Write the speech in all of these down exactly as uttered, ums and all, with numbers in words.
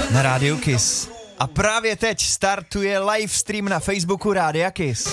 na Rádiu Kiss. A právě teď startuje live stream na Facebooku Rádia Kiss.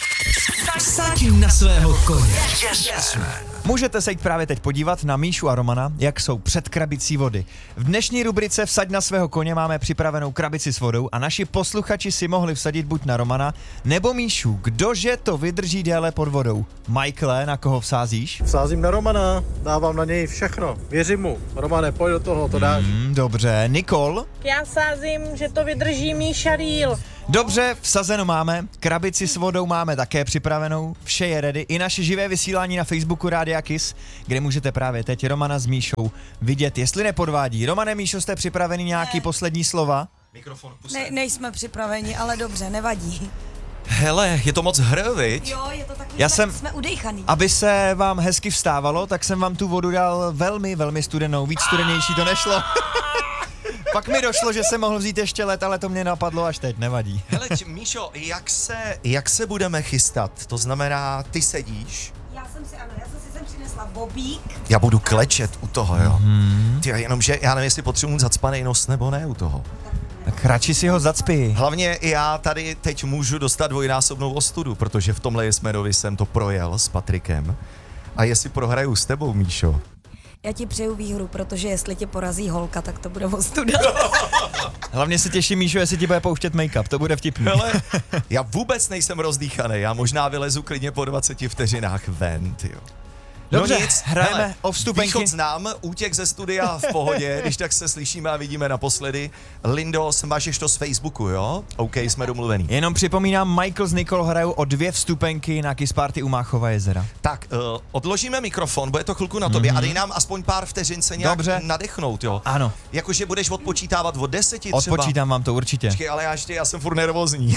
Vsaď na svého koně. Můžete se jít právě teď podívat na Míšu a Romana, jak jsou před krabicí vody. V dnešní rubrice Vsaď na svého koně máme připravenou krabici s vodou a naši posluchači si mohli vsadit buď na Romana nebo Míšu. Kdože to vydrží déle pod vodou? Michaele, na koho vsázíš? Vsázím na Romana, dávám na něj všechno, věřím mu. Romane, pojď do toho, to dáš. Hmm, dobře, Nikol? Já sázím, že to vydrží Míša Rýl. Dobře, vsazeno máme, krabici s vodou máme také připravenou, vše je ready, i naše živé vysílání na Facebooku Rádia Kiss, kde můžete právě teď Romana s Míšou vidět, jestli nepodvádí. Romane, Míšo, jste připraveni nějaký Ne. poslední slova? Mikrofon Ne, nejsme připraveni, ale dobře, nevadí. Hele, je to moc hr, viď? Jo, je to takový, Já jsme, jsem- jsme udejchaný. Aby se vám hezky vstávalo, tak jsem vám tu vodu dal velmi, velmi studenou, víc studenější to nešlo. Pak mi došlo, že jsem mohl vzít ještě let, ale to mě napadlo až teď, nevadí. Hele, č- Míšo, jak se, jak se budeme chystat? To znamená, ty sedíš, Já jsem si, ano, já jsem si sem přinesla bobík. já budu klečet u toho, jo. Mm-hmm. Ty, jenomže já nevím, jestli potřebuji zacpanej nos nebo ne u toho. Tak radši si ho zacpi. Hlavně já tady teď můžu dostat dvojnásobnou ostudu, protože v tomhle Jesmerovi jsem to projel s Patrikem. A jestli prohraju s tebou, Míšo, Já ti přeju výhru, protože jestli tě porazí holka, tak to bude ostuda. Hlavně se těším, Míšo, jestli ti bude pouštět make-up, to bude vtipný. hele, já vůbec nejsem rozdýchaný, já možná vylezu klidně po dvaceti vteřinách ven, tyjo. Dobře, no nic, hrajeme hele, o vstupenky. Východ znám, útěk ze studia v pohodě, když tak se slyšíme a vidíme naposledy. Lindo, smažeš to z Facebooku, jo? OK, jsme domluvený. Jenom připomínám, Michael s Nicole hrajou o dvě vstupenky na Kiss Party u Máchova jezera. Tak, uh, odložíme mikrofon, bude to chvilku na tobě mm-hmm. a dej nám aspoň pár vteřin se nějak Dobře. nadechnout, jo? Ano, Jakože budeš odpočítávat od deseti třeba. odpočítám vám to určitě. Počkej, ale já ještě, já jsem furt nervózní.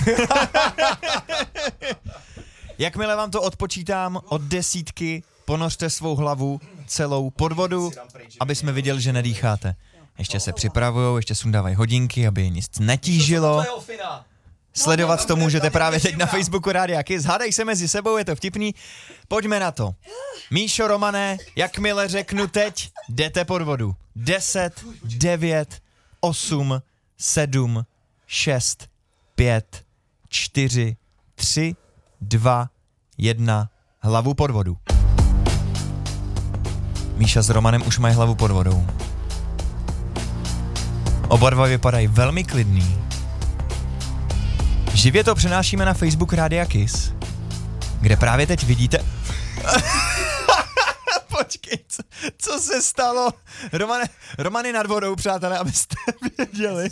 Jakmile vám to odpočítám od desítky, ponořte svou hlavu celou pod vodu, aby jsme viděli, že nedýcháte. Ještě se připravujou, ještě sundávají hodinky, aby je nic netížilo. Sledovat to můžete právě teď na Facebooku Rádia Kiss. Hádej se mezi sebou, je to vtipný. Pojďme na to. Míšo, Romane, jakmile řeknu teď, jdete pod vodu. deset, devět, osm, sedm, šest, pět, čtyři, tři, dva, jedna, hlavu pod vodu. Míša s Romanem už mají hlavu pod vodou. Oba dva vypadají velmi klidný. Živě to přenášíme na Facebook Rádia Kiss, kde právě teď vidíte... Počkej, co, co se stalo? Romane, Roman je nad vodou, přátelé, abyste věděli.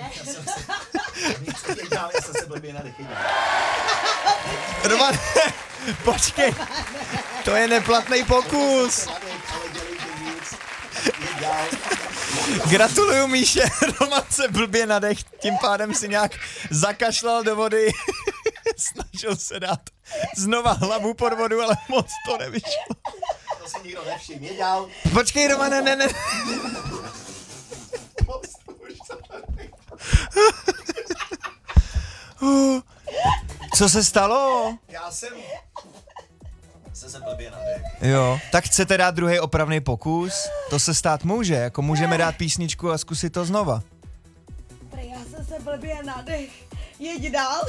Roman, počkej, to je neplatný pokus. Gratuluju, Míše, Roman se blbě nadech, tím pádem si nějak zakašlal do vody. Snažil se dát znova hlavu pod vodu, ale moc to nevyšlo. To si nikdo nevšiml, dělal. Počkej, Romane, ne, ne. Co se stalo? Já jsem... Se se blbě nadech. Jo, tak chcete dát druhý opravný pokus? To se stát může, jako můžeme dát písničku a zkusit to znova. Já jsem se blbě nadech. Jeď dál.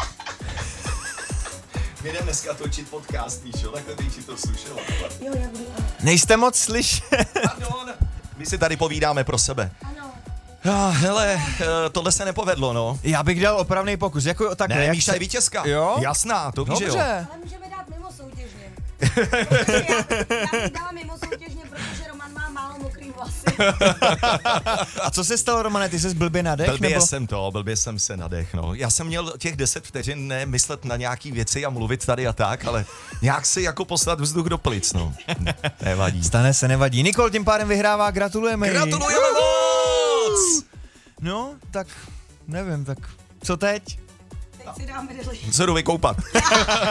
My jdeme dneska točit podcast, Míšo, takhle bych ti to slušelo. Jo, jak budu. Nejste moc slyšet. Pardon. My si tady povídáme pro sebe. Ano. Ah, hele, eh, tohle se nepovedlo, no. Já bych dal opravný pokus, jako takhle. Ne, jak Míša se- je vítězka. Jo? Jasná, to víš, že jo. Dobře. Ale můžeme dát mimo soutěžně. já, já bych dala mimo soutěžně, protože Roman má málo mokrý vlasy. A co se stalo, Romane, ty jsi blbě nadech? Blbě nebo? jsem to, blbě jsem se nadech, no. Já jsem měl těch deset vteřin ne myslet na nějaký věci a mluvit tady a tak, ale nějak si jako poslat vzduch do plic, no. Nevadí. Stane se, nevadí. Nikol tím pádem vyhrává, gratulujeme jí. Gratulujeme moc! No, tak nevím, tak co teď? Teď si dáme deli. Se jdu vykoupat.